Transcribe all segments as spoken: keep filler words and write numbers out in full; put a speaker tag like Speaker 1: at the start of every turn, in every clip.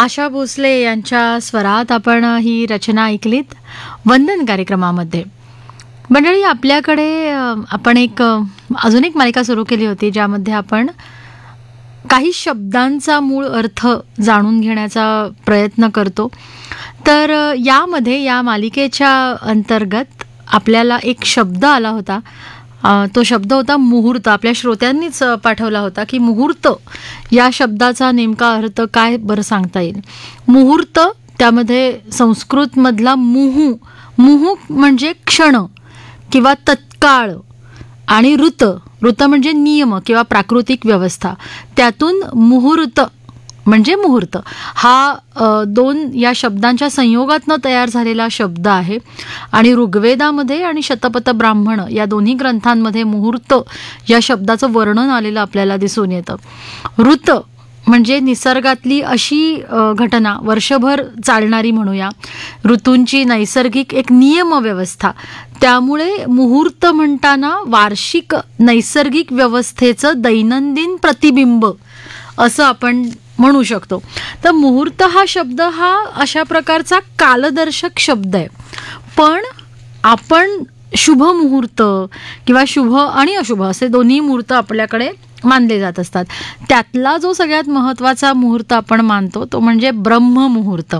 Speaker 1: आशा भोसले यांच्या स्वरात आपण ही रचना ऐकलीत वंदन कार्यक्रमामध्ये. मंडळी, आपल्याकडे अ, आपण एक अ, अजून एक मालिका सुरू केली होती ज्यामध्ये आपण काही शब्दांचा मूळ अर्थ जाणून घेण्याचा प्रयत्न करतो. तर अ, यामध्ये या मालिकेच्या अंतर्गत आपल्याला एक शब्द आला होता. अ, तो शब्द होता मुहूर्त. आपल्या श्रोत्यांनीच अ, पाठवला होता की मुहूर्त या शब्दाचा नेमका अर्थ काय बरं सांगता येईल. मुहूर्त, त्यामध्ये संस्कृतमधला मुहू, मुहू म्हणजे क्षण किंवा तत्काळ, आणि ऋत, ऋत म्हणजे नियम किंवा प्राकृतिक व्यवस्था, त्यातून मुहूर्त म्हणजे मुहूर्त हा अ, दोन या शब्दांच्या संयोगातनं तयार झालेला शब्द आहे. आणि ऋग्वेदामध्ये आणि शतपथ ब्राह्मण या दोन्ही ग्रंथांमध्ये मुहूर्त या शब्दाचं वर्णन आलेलं आपल्याला दिसून येतं. ऋत म्हणजे निसर्गातली अशी अ, घटना, वर्षभर चालणारी म्हणूया, ऋतूंची नैसर्गिक एक नियमव्यवस्था. त्यामुळे मुहूर्त म्हणताना वार्षिक नैसर्गिक व्यवस्थेचं दैनंदिन प्रतिबिंब असं आपण म्हणू शकतो. तर मुहूर्त हा शब्द हा अशा प्रकारचा कालदर्शक शब्द आहे. पण आपण शुभ मुहूर्त किंवा शुभ आणि अशुभ असे दोन्ही मुहूर्त आपल्याकडे मानले जात असतात. त्यातला जो सगळ्यात महत्त्वाचा मुहूर्त आपण मानतो तो म्हणजे ब्रह्म मुहूर्त.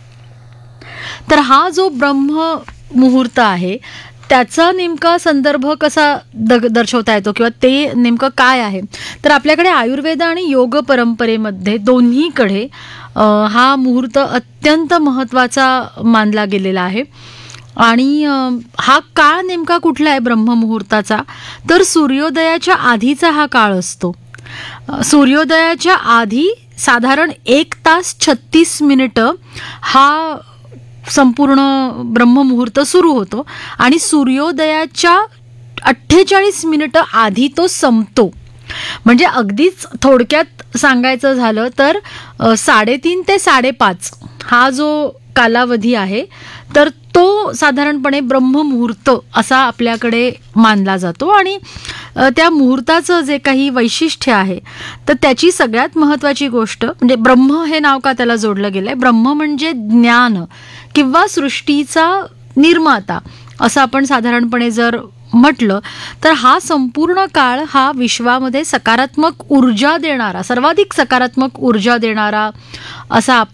Speaker 1: तर हा जो ब्रह्म मुहूर्त आहे त्याचा नेमका संदर्भ कसा द दर्शवता येतो किंवा ते नेमकं काय आहे. तर आपल्याकडे आयुर्वेद आणि योग परंपरेमध्ये दोन्हीकडे अ, हा मुहूर्त अत्यंत महत्त्वाचा मानला गेलेला आहे. आणि अ, हा काळ नेमका कुठला आहे ब्रह्ममुहूर्ताचा, तर सूर्योदयाच्या आधीचा हा काळ असतो. अ, सूर्योदयाच्या आधी साधारण एक तास छत्तीस मिनिटं हा संपूर्ण ब्रह्ममुहूर्त सुरू होतो आणि सूर्योदयाच्या अठ्ठेचाळीस मिनिटं आधी तो संपतो. म्हणजे अगदीच थोडक्यात सांगायचं झालं तर अ, साडेतीन ते साडेपाच हा जो कालावधी आहे तर तो साधारणपणे ब्रह्ममुहूर्त असा आपल्याकडे मानला जातो. आणि अ, त्या मुहूर्ताचं जे काही वैशिष्ट्य आहे तर त्याची सगळ्यात महत्त्वाची गोष्ट म्हणजे ब्रह्म हे नाव का त्याला जोडलं गेलं आहे. ब्रह्म म्हणजे ज्ञान किंवा सृष्टीचा निर्माता असं आपण साधारणपणे जर म्हटलं तर हा संपूर्ण काळ हा विश्वामध्ये सकारात्मक ऊर्जा देणारा, सर्वाधिक सकारात्मक ऊर्जा देणारा असा आपण